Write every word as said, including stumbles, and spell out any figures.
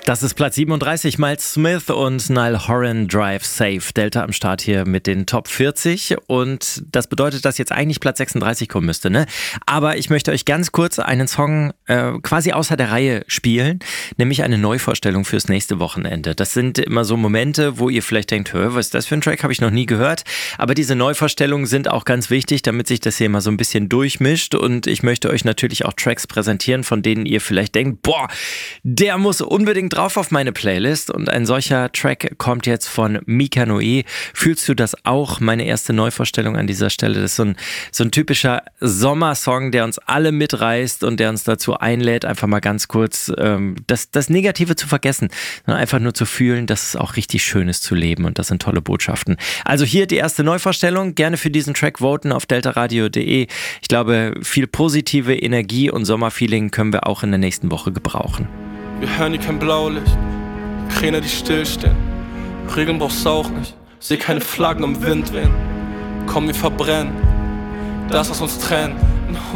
Das ist Platz siebenunddreißig, Miles Smith und Niall Horan, Drive Safe. Delta am Start hier mit den Top vierzig und das bedeutet, dass jetzt eigentlich Platz sechsunddreißig kommen müsste, ne? Aber ich möchte euch ganz kurz einen Song äh, quasi außer der Reihe spielen, nämlich eine Neuvorstellung fürs nächste Wochenende. Das sind immer so Momente, wo ihr vielleicht denkt, hör, was ist das für ein Track, habe ich noch nie gehört. Aber diese Neuvorstellungen sind auch ganz wichtig, damit sich das hier mal so ein bisschen durchmischt und ich möchte euch natürlich auch Tracks präsentieren, von denen ihr vielleicht denkt, boah, der muss unbedingt drauf auf meine Playlist und ein solcher Track kommt jetzt von Mika Noé. Fühlst du das auch? Meine erste Neuvorstellung an dieser Stelle. Das ist so ein, so ein typischer Sommersong, der uns alle mitreißt und der uns dazu einlädt, einfach mal ganz kurz ähm, das, das Negative zu vergessen, sondern einfach nur zu fühlen, dass es auch richtig schön ist zu leben und das sind tolle Botschaften. Also hier die erste Neuvorstellung. Gerne für diesen Track voten auf deltaradio punkt de. Ich glaube, viel positive Energie und Sommerfeeling können wir auch in der nächsten Woche gebrauchen. Wir hören hier kein Blaulicht, Kräne, die stillstehen. Regeln brauchst du auch nicht, seh keine Flaggen im Wind wehen. Komm, wir verbrennen das, was uns trennt.